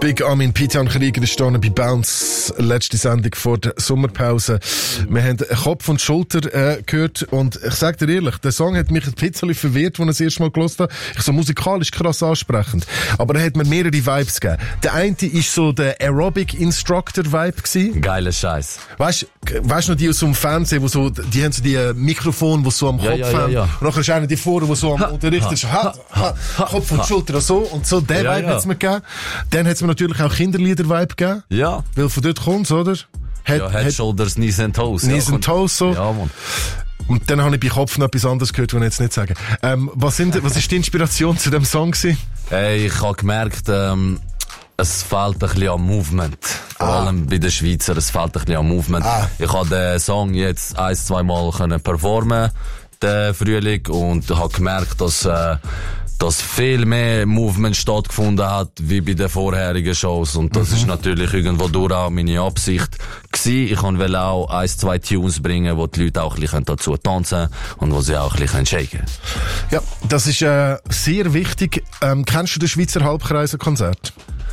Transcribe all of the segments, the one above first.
Big Armin, Pitian Krieger ist hier bei Bounce, letzte Sendung vor der Sommerpause. Wir haben Kopf und Schulter gehört und ich sag dir ehrlich, der Song hat mich ein bisschen verwirrt, als ich das erste Mal gehört habe. Ich so musikalisch krass ansprechend, aber er hat mir mehrere Vibes gegeben. Der eine ist so der Aerobic Instructor Vibe gewesen. Geiler Scheiß. Weißt du noch die aus dem Fernsehen, wo so, die haben so die Mikrofon, wo so am Kopf haben. Ja. Und dann ist einer die vorne, wo so am Unterricht ist. Kopf und Schulter so. Und so, der Vibe hat's mir gegeben. Dann hat's mir natürlich auch Kinderlieder-Vibe gegeben. Ja. Weil von dort kommt's, oder? Head, Shoulders, Knees and Toes. Knees and Toes, so. Ja, Mann. Und dann habe ich bei Kopf noch etwas anderes gehört, was ich jetzt nicht sagen. Was ist die Inspiration zu dem Song gewesen? Hey, ich habe gemerkt, es fehlt ein bisschen am Movement. Vor allem bei den Schweizer, es fehlt ein bisschen am Movement. Ich habe den Song jetzt 1-2 Mal können performen, den Frühling, und habe gemerkt, dass viel mehr Movement stattgefunden hat, wie bei den vorherigen Shows. Und das ist natürlich irgendwo durch auch meine Absicht gewesen. Ich wollte auch 1-2 Tunes bringen, wo die Leute auch ein bisschen dazu tanzen und wo sie auch ein bisschen shaken. Ja, das ist sehr wichtig. Kennst du den Schweizer Halbkreise-Konzert?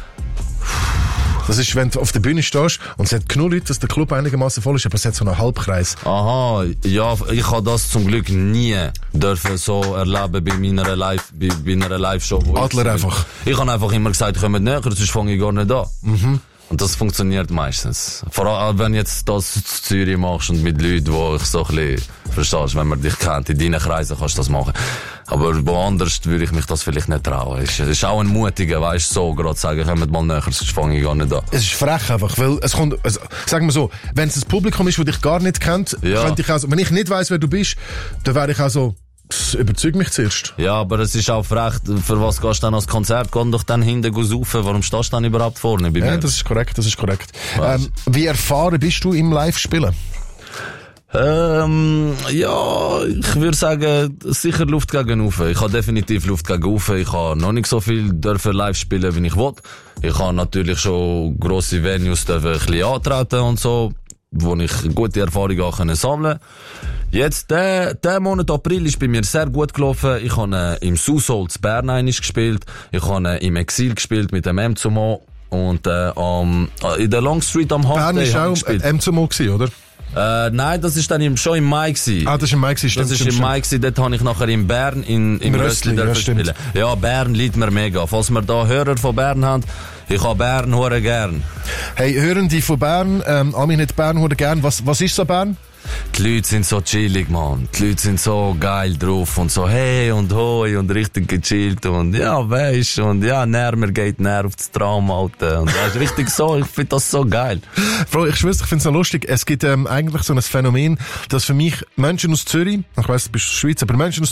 Das ist, wenn du auf der Bühne stehst und es hat genug Leute, dass der Club einigermaßen voll ist, aber es hat so einen Halbkreis. Aha, ja, ich habe das zum Glück nie dürfen so erleben bei meiner Live-Show. Adler einfach. Ich habe einfach immer gesagt, kommt näher, sonst fange ich gar nicht an. Und das funktioniert meistens. Vor allem, wenn jetzt das in Zürich machst und mit Leuten, wo ich so ein bisschen, verstehst, wenn man dich kennt, in deinen Kreisen kannst du das machen. Aber woanders würde ich mich das vielleicht nicht trauen. Es ist auch ein Mutiger, weißt du, so gerade sagen, kommt mal näher, sonst fange ich gar nicht an. Es ist frech einfach, weil es kommt, sagen wir so, wenn es ein Publikum ist, das dich gar nicht kennt, könnte ich auch so, wenn ich nicht weiss, wer du bist, dann wäre ich auch so, das überzeugt mich zuerst. Ja, aber es ist auch frech, für was gehst du dann ans Konzert? Geh doch dann hinten saufen, warum stehst du dann überhaupt vorne bei mir? Ja, das ist korrekt. Wie erfahren bist du im Live-Spielen? Ja, ich würde sagen, sicher Luft gegen rauf. Ich habe definitiv Luft gegen rauf. Ich habe noch nicht so viel dürfen live spielen, wie ich wollte. Ich habe natürlich schon grosse Venues dürfen ein bisschen antreten und so, wo ich gute Erfahrungen auch sammeln konnte. Jetzt, der Monat April ist bei mir sehr gut gelaufen. Ich habe im Susol zu Bern einmal gespielt. Ich habe im Exil gespielt mit dem M2Mo. Und in der Long Street am Hauptbahnhof. Bern ist auch M2Mo gewesen, oder? Nein, das ist dann schon im Mai gewesen. Das ist im Mai gewesen, stimmt. Das ist im Mai gewesen, dort habe ich nachher in Bern im Röstli spielen. Ja, Bern liegt mir mega. Falls wir da Hörer von Bern haben, ich habe Bern hure gern. Hey, hören die von Bern, Armin hat Bern hure gern. Was ist so Bern? Die Leute sind so chillig, man. Die Leute sind so geil drauf und so hey und hoi und richtig gechillt und ja, weisst, und ja, näher geht näher auf das Traum, Alter. Und das ist richtig so, ich finde das so geil. Bro, ich schwör's, ich find's so lustig. Es gibt eigentlich so ein Phänomen, dass für mich Menschen aus Zürich, ich weiss, du bist aus der Schweiz, aber Menschen aus